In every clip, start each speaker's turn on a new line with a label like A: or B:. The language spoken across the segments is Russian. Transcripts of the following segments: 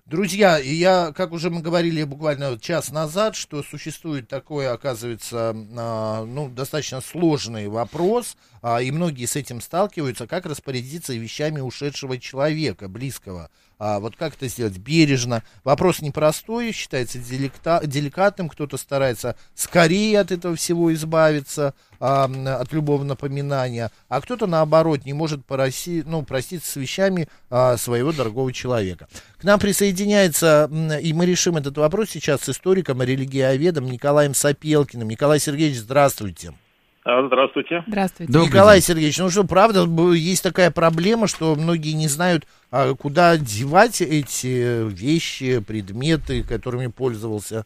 A: Друзья, как уже мы говорили буквально час назад, что существует такой, оказывается, достаточно сложный вопрос, и многие с этим сталкиваются, как распорядиться вещами ушедшего человека, близкого. Вот как это сделать бережно? Вопрос непростой, считается деликатным, кто-то старается скорее от этого всего избавиться, от любого напоминания, а кто-то, наоборот, не может проститься с вещами своего дорогого человека. К нам присоединяется, и мы решим этот вопрос сейчас с историком и религиоведом Николаем Сапелкиным. Николай Сергеевич, здравствуйте.
B: Здравствуйте.
C: Здравствуйте.
A: Николай Сергеевич, правда, есть такая проблема, что многие не знают, куда девать эти вещи, предметы, которыми пользовался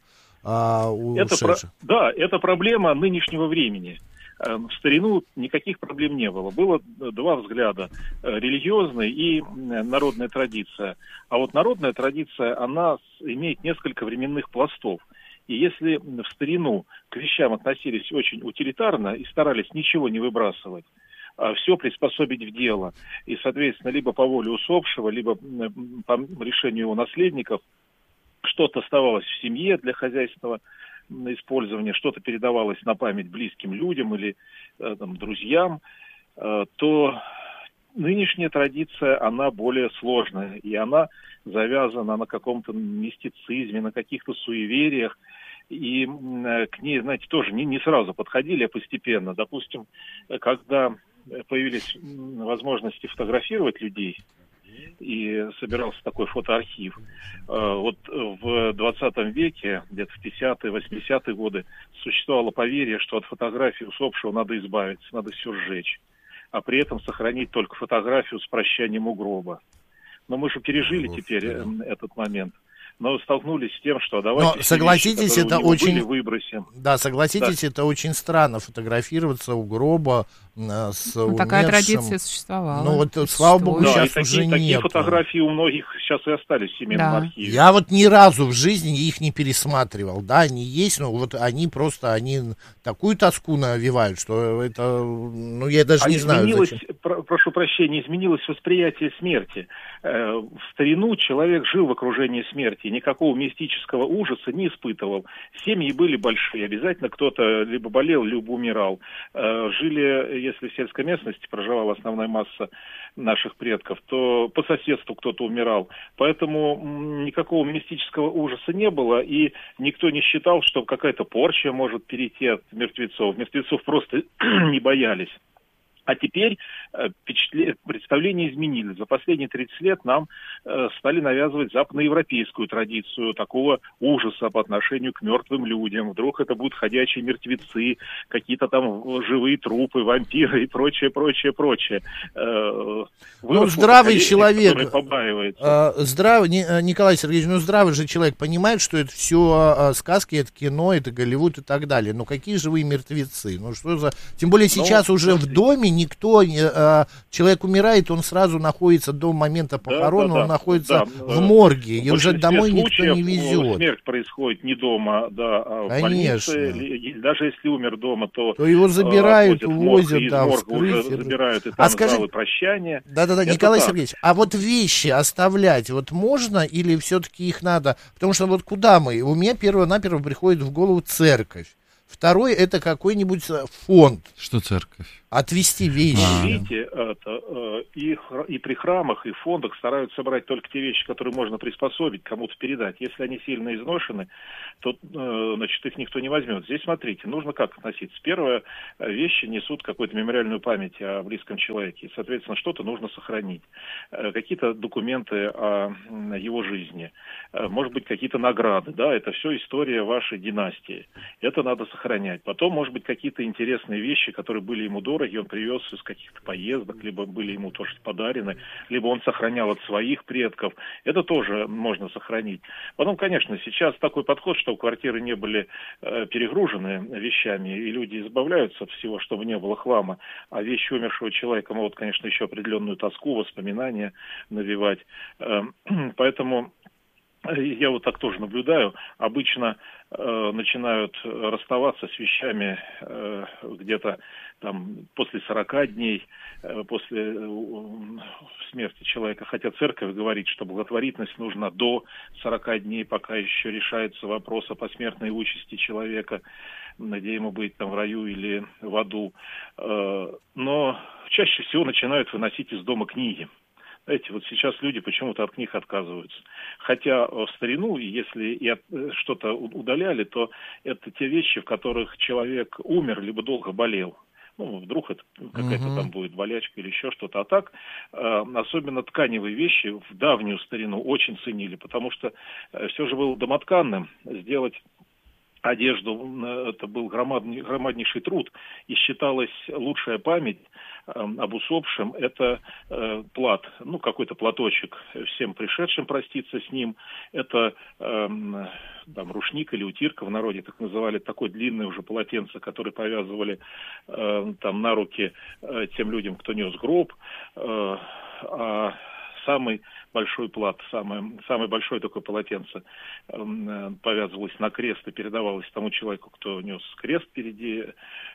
A: ушедший.
B: Это проблема нынешнего времени. В старину никаких проблем не было. Было два взгляда: религиозный и народная традиция. А вот народная традиция, она имеет несколько временных пластов. И если в старину к вещам относились очень утилитарно и старались ничего не выбрасывать, а все приспособить в дело, и, соответственно, либо по воле усопшего, либо по решению его наследников, что-то оставалось в семье для хозяйственного использования, что-то передавалось на память близким людям или друзьям, то нынешняя традиция, она более сложная, и она завязана на каком-то мистицизме, на каких-то суевериях, и к ней, знаете, тоже не сразу подходили, а постепенно. Допустим, когда появились возможности фотографировать людей, и собирался такой фотоархив. Вот в 20 веке, где-то в 50-е, 80-е годы, существовало поверье, что от фотографии усопшего надо избавиться, надо все сжечь, а при этом сохранить только фотографию с прощанием у гроба. Но мы же пережили теперь этот момент. Но столкнулись с тем, что давайте
A: согласитесь,
B: вещи,
A: это очень
B: выбросим.
A: Да, согласитесь, да. Это очень странно фотографироваться у гроба с умершим.
C: Такая традиция существовала.
A: Ну вот, слава богу,
B: да,
A: сейчас уже нет.
B: Такие фотографии у многих сейчас и остались в семейном архиве.
A: Я вот ни разу в жизни их не пересматривал. Да, они есть, но вот они такую тоску навевают, что это, я даже не знаю. Зачем.
B: Прошу прощения, изменилось восприятие смерти. В старину человек жил в окружении смерти, никакого мистического ужаса не испытывал. Семьи были большие, обязательно кто-то либо болел, либо умирал. Жили, если в сельской местности проживала основная масса наших предков, то по соседству кто-то умирал. Поэтому никакого мистического ужаса не было, и никто не считал, что какая-то порча может перейти от мертвецов. Мертвецов просто не боялись. А теперь представления изменились. За последние 30 лет нам стали навязывать западноевропейскую традицию такого ужаса по отношению к мертвым людям. Вдруг это будут ходячие мертвецы, какие-то там живые трупы, вампиры и прочее.
A: Здравый человек,
B: Николай
A: Сергеевич, здравый же человек понимает, что это все сказки, это кино, это Голливуд и так далее. Но какие живые мертвецы? Тем более сейчас уже в доме человек умирает, он сразу находится до момента похорон, он находится в морге, и уже домой никто не везет.
B: Смерть происходит не дома, а в больнице. Даже если умер дома, то
A: его забирают, увозят,
B: уже забирают, и там залы прощания.
A: Николай Сергеевич, а вот вещи оставлять можно или все-таки их надо? Потому что куда мы? У меня перво-наперво приходит в голову церковь. Второй — это какой-нибудь фонд.
D: Что церковь?
A: Отвести вещи.
B: Видите, и при храмах, и в фондах стараются собрать только те вещи, которые можно приспособить, кому-то передать. Если они сильно изношены, то, их никто не возьмет. Здесь, смотрите, нужно как относиться. Первое, вещи несут какую-то мемориальную память о близком человеке. И, соответственно, что-то нужно сохранить. Какие-то документы о его жизни. Может быть, какие-то награды. Да, это все история вашей династии. Это надо сохранять. Потом, может быть, какие-то интересные вещи, которые были ему дороги, он привез из каких-то поездок, либо были ему тоже подарены, либо он сохранял от своих предков. Это тоже можно сохранить. Потом, конечно, сейчас такой подход, что квартиры не были перегружены вещами, и люди избавляются от всего, чтобы не было хлама. А вещи умершего человека могут, конечно, еще определенную тоску, воспоминания навевать. Поэтому я вот так тоже наблюдаю, обычно начинают расставаться с вещами где-то там после 40 дней, после смерти человека. Хотя церковь говорит, что благотворительность нужна до 40 дней, пока еще решается вопрос о посмертной участи человека, где ему быть там в раю или в аду. Но чаще всего начинают выносить из дома книги. Знаете, вот сейчас люди почему-то от книг отказываются. Хотя в старину, если что-то удаляли, то это те вещи, в которых человек умер, либо долго болел. Ну, вдруг это какая-то там будет болячка или еще что-то. А так, особенно тканевые вещи в давнюю старину очень ценили, потому что все же было домотканным. Сделать одежду, это был громаднейший труд, и считалась лучшая память об усопшем, это плат, ну, какой-то платочек, всем пришедшим проститься с ним, это там рушник или утирка в народе, так называли, такое длинное уже полотенце, которое повязывали там на руки тем людям, кто нес гроб, а самый большой плат, самое большое такое полотенце повязывалось на крест и передавалось тому человеку, кто нес крест впереди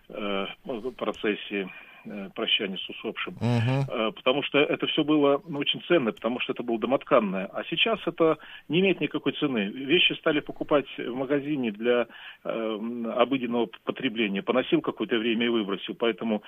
B: процессии прощания с усопшим. Потому что это все было очень ценно, потому что это было домотканное. А сейчас это не имеет никакой цены. Вещи стали покупать в магазине для обыденного потребления. Поносил какое-то время и выбросил. Поэтому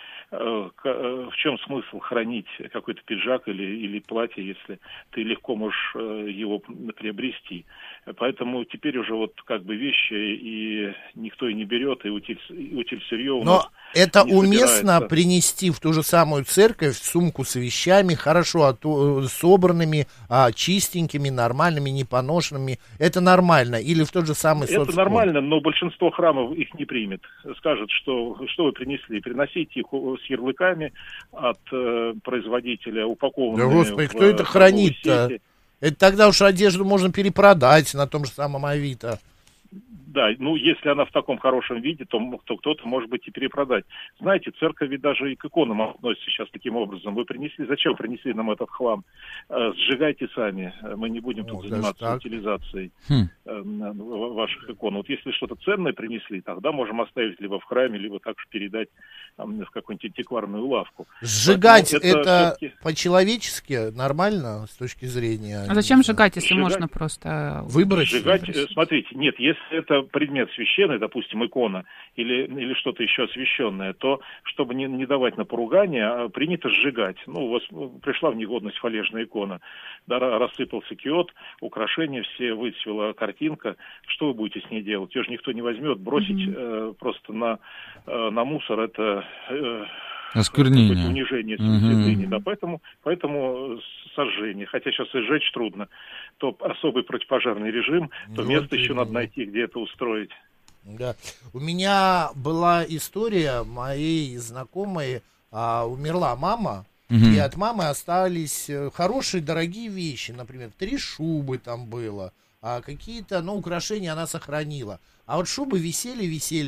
B: в чем смысл хранить какой-то пиджак или платье, если ты легко можешь его приобрести? Поэтому теперь уже вот как бы вещи и никто и не берет, и утиль сырье у нас.
A: Но это уместно
B: собирается.
A: принести в ту же самую церковь сумку с вещами, хорошо собранными, чистенькими, нормальными, не поношенными. Это нормально? Или в тот же самый соцком?
B: Это нормально, но большинство храмов их не примет. Скажут, что вы принесли. Приносите их с ярлыками от производителя, упакованными.
A: Да, Господи, кто это хранит-то? Это тогда уж одежду можно перепродать на том же самом Авито.
B: Да, ну, если она в таком хорошем виде, то кто-то, может быть, и перепродать. Знаете, церковь ведь даже и к иконам относится сейчас таким образом. Вы принесли, зачем принесли нам этот хлам? Сжигайте сами, мы не будем тут заниматься утилизацией ваших икон. Вот если что-то ценное принесли, тогда можем оставить либо в храме, либо также передать в какую-нибудь антикварную лавку.
A: Сжигать это по-человечески нормально с точки зрения?
C: А зачем сжигать, если можно просто
A: выбросить?
B: Сжигать, смотрите, нет, если это предмет священный, допустим, икона или что-то еще освященное, то, чтобы не давать на поругание, принято сжигать. Ну, у вас пришла в негодность фалежная икона, да, рассыпался киот, украшения все, выцвела картинка, что вы будете с ней делать? Ее же никто не возьмет, бросить просто на мусор, это
D: осквернение,
B: унижение святыни, да, поэтому сожжение, хотя сейчас и сжечь трудно, то особый противопожарный режим, то место еще надо найти, где это устроить.
A: Да. У меня была история моей знакомой, умерла мама, и от мамы остались хорошие, дорогие вещи, например, 3 шубы там было, а какие-то, украшения она сохранила. А вот шубы висели.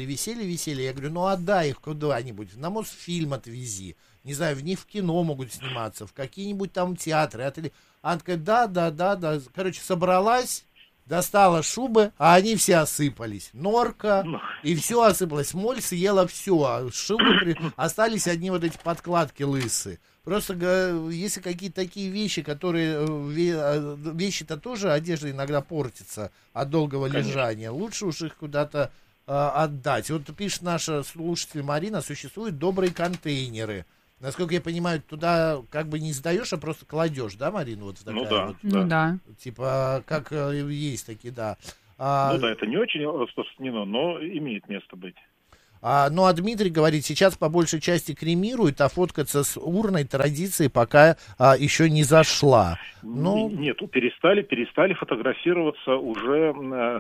A: Я говорю, отдай их куда-нибудь, на Мосфильм отвези. Не знаю, в них в кино могут сниматься, в какие-нибудь там театры, отели. Она такая, да. Короче, собралась, достала шубы, а они все осыпались. Норка, и все осыпалось. Моль съела все, а шубы остались одни вот эти подкладки лысые. Просто если какие-то такие вещи, которые... Вещи-то тоже, одежда иногда портится от долгого лежания. Лучше уж их куда-то отдать. Вот пишет наша слушатель Марина, существуют добрые контейнеры. Насколько я понимаю, туда как бы не сдаешь, а просто кладешь, да, Марина? Вот такая
C: да.
A: Типа, как есть такие, да.
B: Это не очень распространено, но имеет место быть.
A: А Дмитрий говорит, сейчас по большей части кремируют, а фоткаться с урной традиции пока еще не зашла.
B: Нет, перестали фотографироваться уже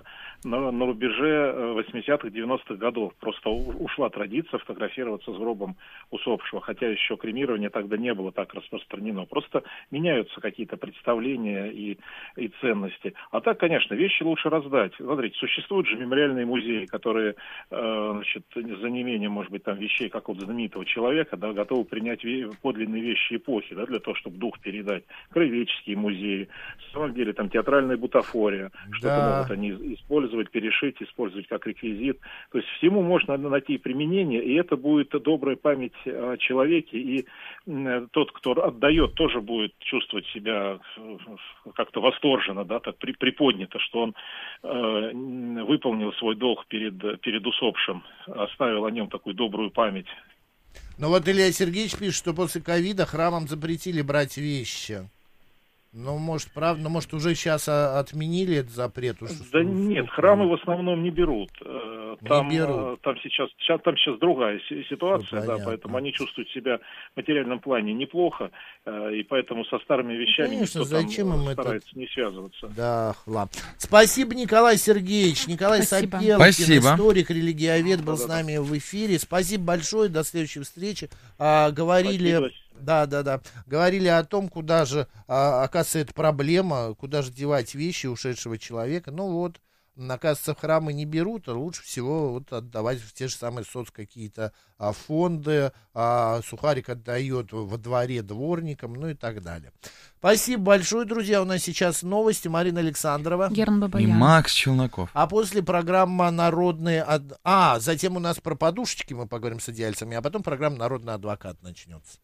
B: на рубеже 80-х, 90-х годов. Просто ушла традиция фотографироваться с гробом усопшего, хотя еще кремирование тогда не было так распространено. Просто меняются какие-то представления и ценности. А так, конечно, вещи лучше раздать. Смотрите, существуют же мемориальные музеи, которые, значит, за неимением, может быть, там вещей какого-то знаменитого человека, да, готовы принять подлинные вещи эпохи, да, для того, чтобы дух передать. Краеведческие музеи, на самом деле, там театральная бутафория, что-то могут они использовать, перешить, использовать как реквизит. То есть всему можно найти применение, и это будет добрая память о человеке, и тот, кто отдает, тоже будет чувствовать себя как-то восторженно, да, так приподнято, что он выполнил свой долг перед усопшим, оставил о нем такую добрую память.
A: Ну вот Илья Сергеевич пишет, что после ковида храмам запретили брать вещи. Ну, может, правда, может, уже сейчас отменили этот запрет?
B: Да нет, храмы в основном не берут. Там сейчас другая ситуация, да, поэтому они чувствуют себя в материальном плане неплохо, и поэтому со старыми вещами никто там старается не связываться.
A: Да, ладно. Спасибо, Николай Сергеевич. Николай Сапелкин, историк, религиовед, был с нами в эфире. Спасибо большое, до следующей встречи. Говорили... Да. Говорили о том, куда же, оказывается, эта проблема, куда же девать вещи ушедшего человека. Ну вот, оказывается, в храмы не берут, а лучше всего вот отдавать в те же самые какие-то фонды, Сухарик отдает во дворе дворникам, ну и так далее. Спасибо большое, друзья. У нас сейчас новости. Марина Александрова.
C: Герман Бабаян.
D: И Макс Челноков.
A: А после программы «Народные...» затем у нас про подушечки мы поговорим с идеальцами, а потом программа «Народный адвокат» начнется.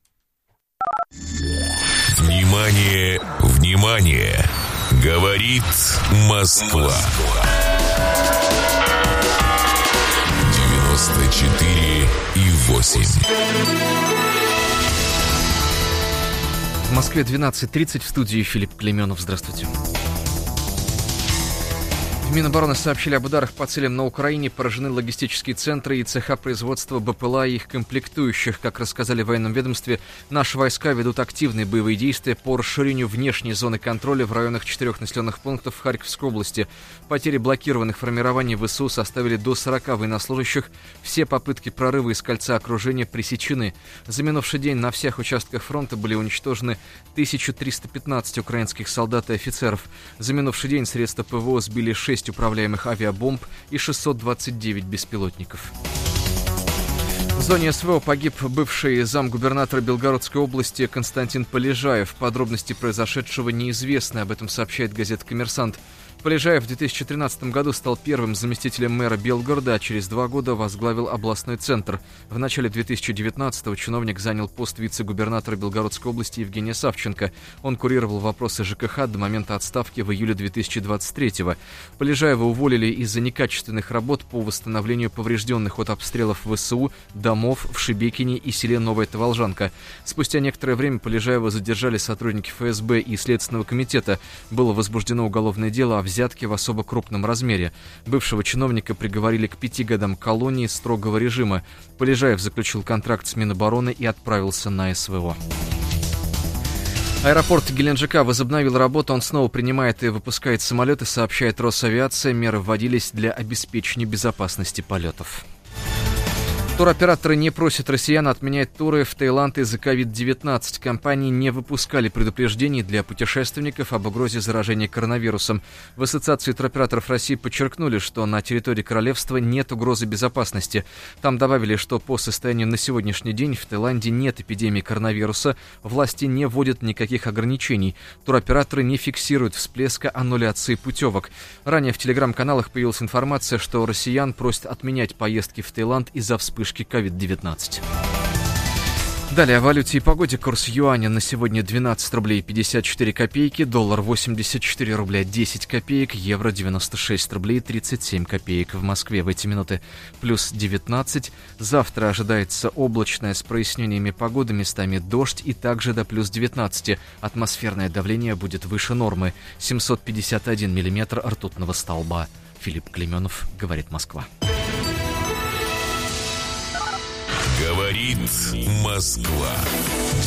E: Внимание, внимание! Говорит Москва. 94,8.
F: В Москве 12:30, в студии Филипп Клеменов. Здравствуйте. В Минобороны сообщили об ударах по целям на Украине, поражены логистические центры и цеха производства БПЛА и их комплектующих. Как рассказали в военном ведомстве, наши войска ведут активные боевые действия по расширению внешней зоны контроля в районах 4 населенных пунктов в Харьковской области. Потери блокированных формирований ВСУ составили до 40 военнослужащих. Все попытки прорыва из кольца окружения пресечены. За минувший день на всех участках фронта были уничтожены 1315 украинских солдат и офицеров. За минувший день средства ПВО сбили 6 управляемых авиабомб и 629 беспилотников. В зоне СВО погиб бывший замгубернатора Белгородской области Константин Полежаев. Подробности произошедшего неизвестны, об этом сообщает газета «Коммерсант». Полежаев в 2013 году стал первым заместителем мэра Белгорода, а через 2 года возглавил областной центр. В начале 2019-го чиновник занял пост вице-губернатора Белгородской области Евгения Савченко. Он курировал вопросы ЖКХ до момента отставки в июле 2023-го. Полежаева уволили из-за некачественных работ по восстановлению поврежденных от обстрелов ВСУ домов в Шебекине и селе Новая Таволжанка. Спустя некоторое время Полежаева задержали сотрудники ФСБ и Следственного комитета. Было возбуждено уголовное дело о взятки в особо крупном размере. Бывшего чиновника приговорили к 5 годам колонии строгого режима. Полежаев заключил контракт с Минобороны и отправился на СВО. Аэропорт Геленджика возобновил работу, он снова принимает и выпускает самолеты, сообщает Росавиация. Меры вводились для обеспечения безопасности полетов. Туроператоры не просят россиян отменять туры в Таиланд из-за COVID-19. Компании не выпускали предупреждений для путешественников об угрозе заражения коронавирусом. В Ассоциации туроператоров России подчеркнули, что на территории королевства нет угрозы безопасности. Там добавили, что по состоянию на сегодняшний день в Таиланде нет эпидемии коронавируса, власти не вводят никаких ограничений. Туроператоры не фиксируют всплеска аннуляции путевок. Ранее в телеграм-каналах появилась информация, что россиян просят отменять поездки в Таиланд из-за вспышки COVID-19. Далее о валюте и погоде. Курс юаня на сегодня 12 рублей 54 копейки, доллар 84 рубля 10 копеек, евро 96 рублей 37 копеек. В Москве в эти минуты плюс 19. Завтра ожидается облачное с прояснениями погоды, местами дождь и также до плюс 19. Атмосферное давление будет выше нормы. 751 миллиметр ртутного столба. Филипп Клеменов, говорит Москва.
E: Говорит Москва.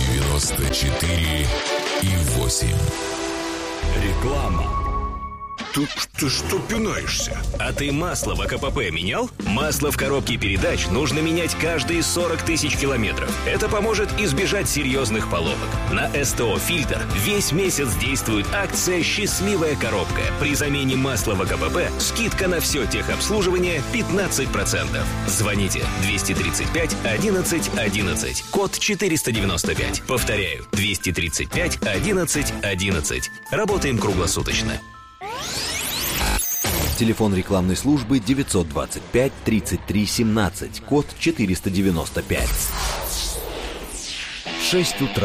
E: 94,8.
G: Реклама.
E: Ты что пинаешься?
G: А ты масло в АКПП менял? Масло в коробке передач нужно менять каждые 40 тысяч километров. Это поможет избежать серьезных поломок. На СТО «Фильтр» весь месяц действует акция «Счастливая коробка». При замене масла в АКПП скидка на все техобслуживание 15%. Звоните 235 11 11. Код 495. Повторяю, 235 11 11. Работаем круглосуточно.
H: Телефон рекламной службы 925 33 17, код 495. 6 утра.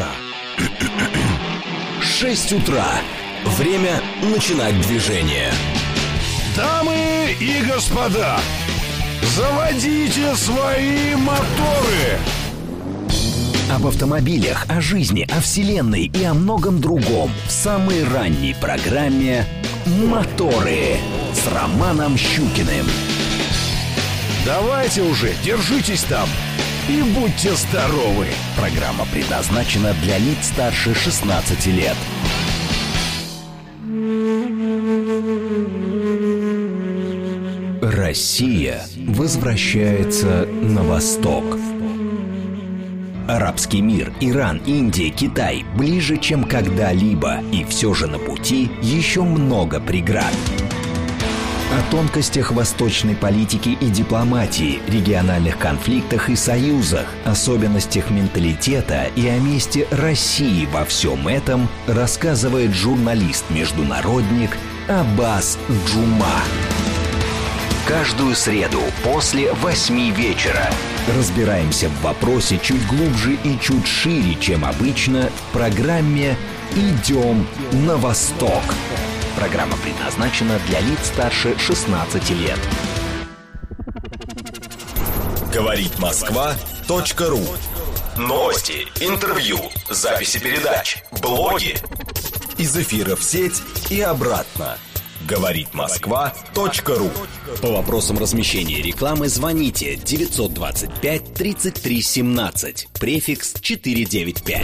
H: 6 утра. Время начинать движение.
E: Дамы и господа, заводите свои моторы!
H: Об автомобилях, о жизни, о вселенной и о многом другом в самой ранней программе «Моторы» с Романом Щукиным.
E: Давайте уже, держитесь там и будьте здоровы!
H: Программа предназначена для лиц старше 16 лет. Россия возвращается на восток. Арабский мир, Иран, Индия, Китай ближе, чем когда-либо. И все же на пути еще много преград. О тонкостях восточной политики и дипломатии, региональных конфликтах и союзах, особенностях менталитета и о месте России во всем этом рассказывает журналист-международник Аббас Джума. Каждую среду после 8 вечера разбираемся в вопросе чуть глубже и чуть шире, чем обычно, в программе «Идем на восток». Программа предназначена для лиц старше 16 лет.
I: Говорит Москва.ру. Новости, интервью, записи передач, блоги. Из эфира в сеть и обратно. Говорит Москва.ру.
H: По вопросам размещения рекламы звоните 925 33 17, префикс 495.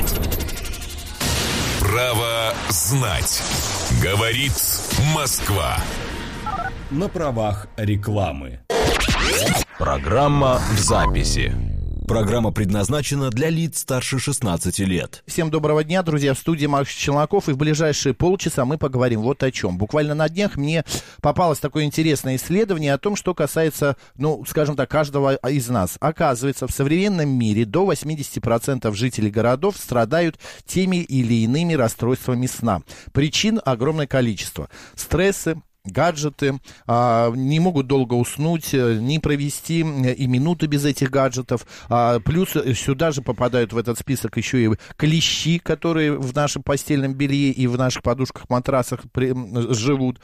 E: Право знать. Говорит Москва.
I: На правах рекламы. Программа в записи. Программа предназначена для лиц старше 16 лет.
A: Всем доброго дня, друзья, в студии Макс Челноков, и в ближайшие полчаса мы поговорим вот о чем. Буквально на днях мне попалось такое интересное исследование о том, что касается, скажем так, каждого из нас. Оказывается, в современном мире до 80% жителей городов страдают теми или иными расстройствами сна. Причин огромное количество. Стрессы, гаджеты, не могут долго уснуть, не провести и минуты без этих гаджетов. Плюс сюда же попадают в этот список еще и клещи, которые в нашем постельном белье и в наших подушках-матрасах живут.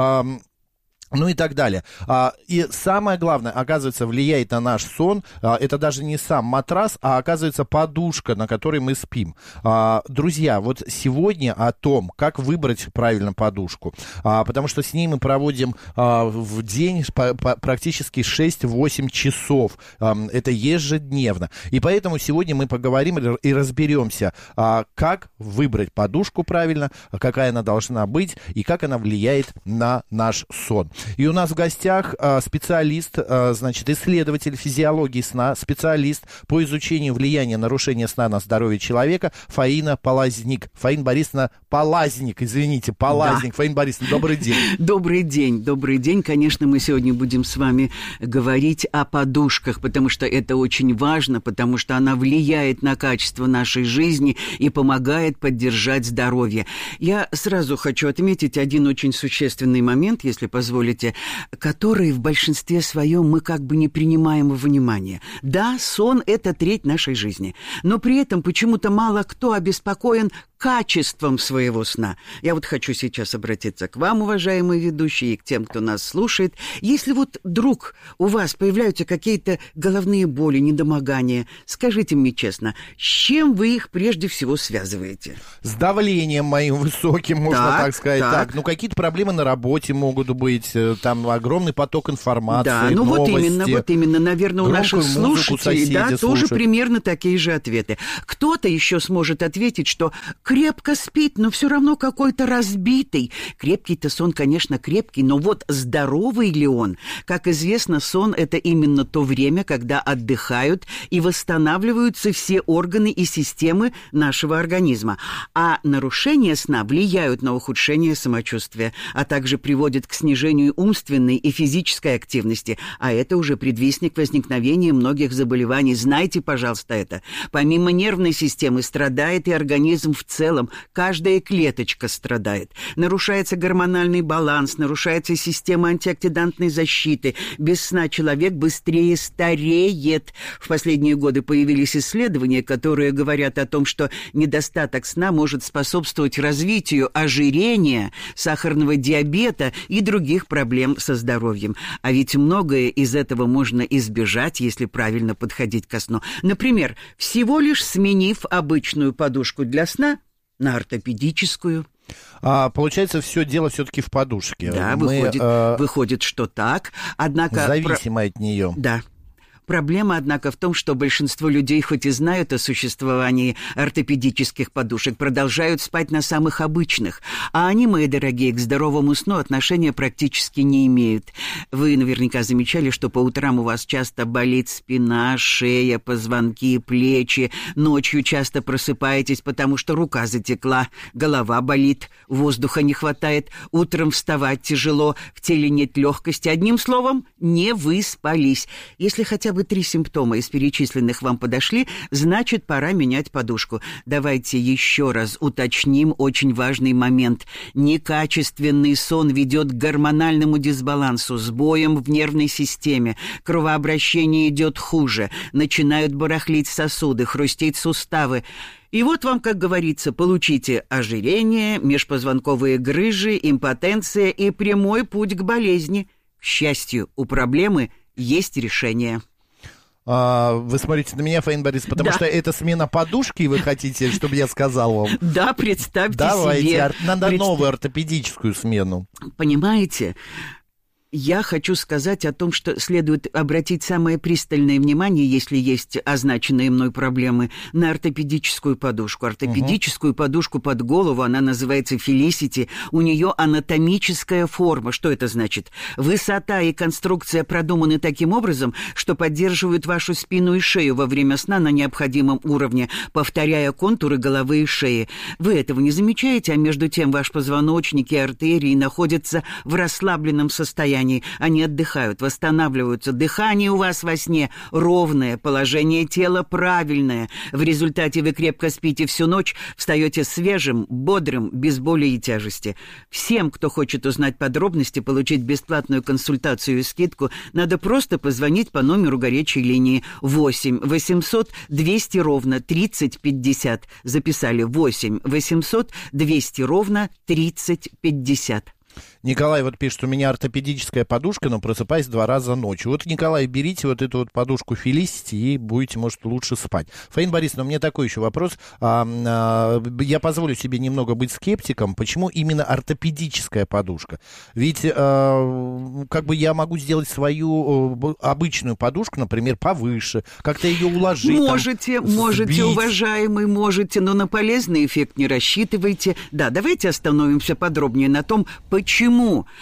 A: И так далее. И самое главное, оказывается, влияет на наш сон. Это даже не сам матрас, а оказывается подушка, на которой мы спим. Друзья, вот сегодня о том, как выбрать правильно подушку. Потому что с ней мы проводим в день практически 6-8 часов. Это ежедневно. И поэтому сегодня мы поговорим и разберемся, как выбрать подушку правильно, какая она должна быть и как она влияет на наш сон. И у нас в гостях специалист, исследователь физиологии сна, специалист по изучению влияния нарушения сна на здоровье человека Фаина Полазник. Фаина Борисовна Полазник, извините, Полазник. Да. Фаина Борисовна, добрый день.
J: Добрый день. Конечно, мы сегодня будем с вами говорить о подушках, потому что это очень важно, потому что она влияет на качество нашей жизни и помогает поддержать здоровье. Я сразу хочу отметить один очень существенный момент, если позволите, который в большинстве своем мы как бы не принимаем во внимание. Да, сон – это треть нашей жизни, но при этом почему-то мало кто обеспокоен качеством своего сна. Я вот хочу сейчас обратиться к вам, уважаемые ведущие, и к тем, кто нас слушает. Если вот вдруг у вас появляются какие-то головные боли, недомогания, скажите мне честно, с чем вы их прежде всего связываете?
A: С давлением моим высоким, можно так сказать. Так. Какие-то проблемы на работе могут быть, там огромный поток информации,
J: да,
A: новости.
J: Вот именно, наверное, у наших слушателей тоже примерно такие же ответы. Кто-то еще сможет ответить, что к крепко спит, но все равно какой-то разбитый. Крепкий-то сон, конечно, крепкий, но вот здоровый ли он? Как известно, сон – это именно то время, когда отдыхают и восстанавливаются все органы и системы нашего организма. А нарушения сна влияют на ухудшение самочувствия, а также приводят к снижению умственной и физической активности. А это уже предвестник возникновения многих заболеваний. Знайте, пожалуйста, это. Помимо нервной системы страдает и организм в целом. Каждая клеточка страдает. Нарушается гормональный баланс, нарушается система антиоксидантной защиты. Без сна человек быстрее стареет. В последние годы появились исследования, которые говорят о том, что недостаток сна может способствовать развитию ожирения, сахарного диабета и других проблем со здоровьем. А ведь многое из этого можно избежать, если правильно подходить ко сну. Например, всего лишь сменив обычную подушку для сна на ортопедическую.
A: Получается, все дело все-таки в подушке.
J: Да, выходит, что так. Однако
A: зависимо от нее.
J: Да. Проблема, однако, в том, что большинство людей, хоть и знают о существовании ортопедических подушек, продолжают спать на самых обычных. А они, мои дорогие, к здоровому сну отношения практически не имеют. Вы наверняка замечали, что по утрам у вас часто болит спина, шея, позвонки, плечи. Ночью часто просыпаетесь, потому что рука затекла, голова болит, воздуха не хватает, утром вставать тяжело, в теле нет легкости. Одним словом, не выспались. Если хотя бы 3 симптома из перечисленных вам подошли, значит, пора менять подушку. Давайте еще раз уточним очень важный момент. Некачественный сон ведет к гормональному дисбалансу, сбоям в нервной системе. Кровообращение идет хуже. Начинают барахлить сосуды, хрустеть суставы. И вот вам, как говорится, получите ожирение, межпозвонковые грыжи, импотенция и прямой путь к болезни. К счастью, у проблемы есть решение.
A: Вы смотрите на меня, Фаина Борисовна, потому что это смена подушки, вы хотите, чтобы я сказал вам?
J: Да, представьте себе.
A: Давайте, надо новую ортопедическую смену.
J: Понимаете? Я хочу сказать о том, что следует обратить самое пристальное внимание, если есть означенные мной проблемы, на ортопедическую подушку. Ортопедическую подушку под голову, она называется Felicity, у нее анатомическая форма. Что это значит? Высота и конструкция продуманы таким образом, что поддерживают вашу спину и шею во время сна на необходимом уровне, повторяя контуры головы и шеи. Вы этого не замечаете, а между тем ваш позвоночник и артерии находятся в расслабленном состоянии. Они отдыхают, восстанавливаются. Дыхание у вас во сне ровное, положение тела правильное. В результате вы крепко спите всю ночь, встаете свежим, бодрым, без боли и тяжести. Всем, кто хочет узнать подробности, получить бесплатную консультацию и скидку, надо просто позвонить по номеру горячей линии 8 800 200 ровно 30 50. Записали 8 800 200 ровно 30 50.
A: Николай вот пишет, у меня ортопедическая подушка, но просыпаюсь 2 раза ночью. Вот, Николай, берите вот эту вот подушку Felicity и будете, может, лучше спать. Фаина Борисовна, у меня такой еще вопрос. Я позволю себе немного быть скептиком. Почему именно ортопедическая подушка? Ведь как бы я могу сделать свою обычную подушку, например, повыше, как-то ее уложить.
J: Можете, уважаемый, можете, но на полезный эффект не рассчитывайте. Да, давайте остановимся подробнее на том, почему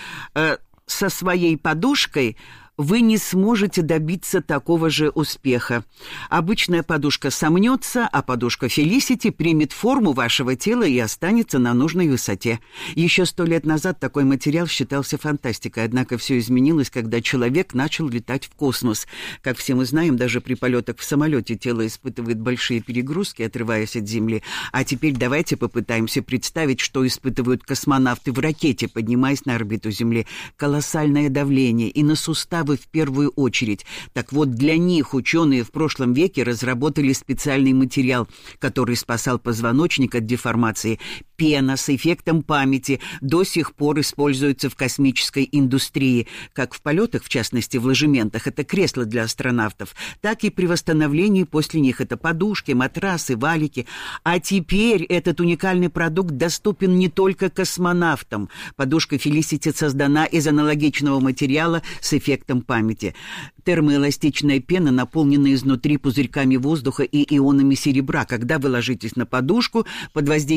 J: со своей подушкой вы не сможете добиться такого же успеха. Обычная подушка сомнется, а подушка Felicity примет форму вашего тела и останется на нужной высоте. Еще 100 лет назад такой материал считался фантастикой, однако все изменилось, когда человек начал летать в космос. Как все мы знаем, даже при полетах в самолете тело испытывает большие перегрузки, отрываясь от Земли. А теперь давайте попытаемся представить, что испытывают космонавты в ракете, поднимаясь на орбиту Земли. Колоссальное давление и на суставы в первую очередь. Так вот, для них ученые в прошлом веке разработали специальный материал, который спасал позвоночник от деформации. Пена с эффектом памяти до сих пор используется в космической индустрии, как в полетах, в частности в ложементах, это кресла для астронавтов, так и при восстановлении после них, это подушки, матрасы, валики. А теперь этот уникальный продукт доступен не только космонавтам. Подушка Felicity создана из аналогичного материала с эффектом памяти. Термоэластичная пена наполнена изнутри пузырьками воздуха и ионами серебра. Когда вы ложитесь на подушку, под воздействием